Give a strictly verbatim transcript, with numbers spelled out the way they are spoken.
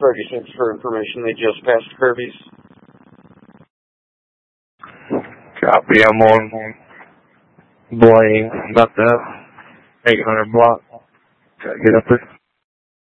thirty-six for information. They just passed Kirby's. Copy. I'm on Blaine. About that eight hundred block. Gotta get up there.